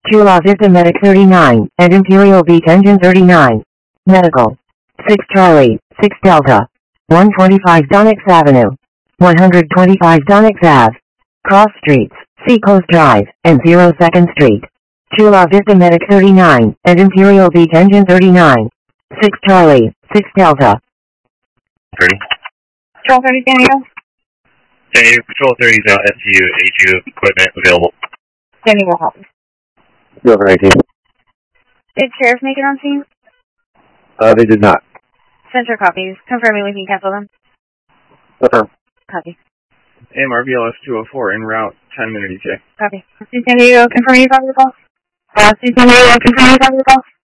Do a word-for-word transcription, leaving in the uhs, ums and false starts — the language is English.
Chula Vista Medic thirty-nine, and Imperial Beach Engine thirty-nine. Medical. six Charlie, six Delta. one twenty-five Donix Avenue. one twenty-five Donix Ave. Cross Streets, Seacoast Drive, and zero second Street. Chula Vista Medic thirty-nine, and Imperial Beach Engine thirty-nine. six Charlie, six Delta. thirty. Control thirty, San Diego. San Diego, Control thirty is out, S T U, H U, equipment available. San Diego, copy. Go over nineteen. Did sheriff make it on scene? Uh, they did not. Center copies. Confirming we can cancel them. Uh-huh. Copy. M R B L S two oh four en route, ten minute E T A. Copy. San Diego, confirming you copy the call. Uh, San Diego, confirming you copy the call.